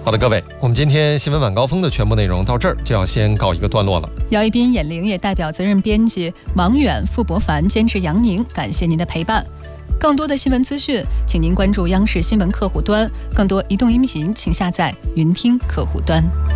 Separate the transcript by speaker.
Speaker 1: 好的，各位，我们今天新闻晚高峰的全部内容到这儿就要先告一个段落了。
Speaker 2: 姚一斌、闫玲也代表责任编辑王远、傅博凡监制杨宁，感谢您的陪伴。更多的新闻资讯，请您关注央视新闻客户端。更多移动音频，请下载云听客户端。